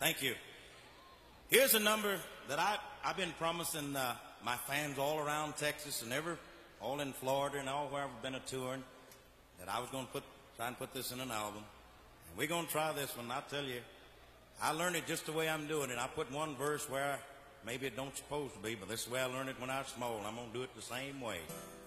Thank you. Here's a number that I've been promising my fans all around Texas and all in Florida and all where I've been a touring, that I was going to try and put this in an album. And we're going to try this one. I tell you, I learned it just the way I'm doing it. I put one verse where maybe it don't supposed to be, but this is the way I learned it when I was small, and I'm going to do it the same way.